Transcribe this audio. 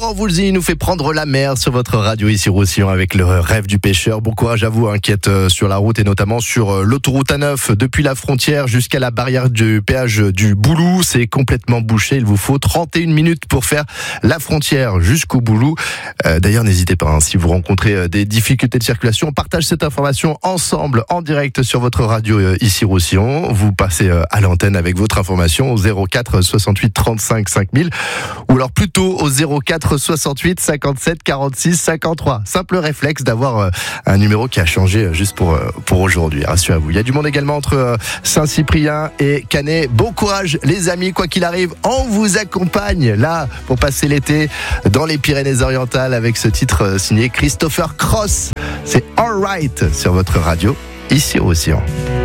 Woolsey nous fait prendre la mer sur votre radio ici Roussillon avec le rêve du pêcheur. Bon courage à vous qui êtes sur la route et notamment sur l'autoroute A9 depuis la frontière jusqu'à la barrière du péage du Boulou. C'est complètement bouché. Il vous faut 31 minutes pour faire la frontière jusqu'au Boulou. D'ailleurs, n'hésitez pas, si vous rencontrez des difficultés de circulation, on partage cette information ensemble en direct sur votre radio ici Roussillon. Vous passez à l'antenne avec votre information au 04 68 35 5000 ou alors plutôt au 04 68 57 46 53. Simple réflexe d'avoir un numéro qui a changé juste pour aujourd'hui. Rassurez-vous. Il y a du monde également entre Saint-Cyprien et Canet. Bon courage les amis, quoi qu'il arrive, on vous accompagne là pour passer l'été dans les Pyrénées-Orientales avec ce titre signé Christopher Cross. C'est All Right sur votre radio ici au Océan.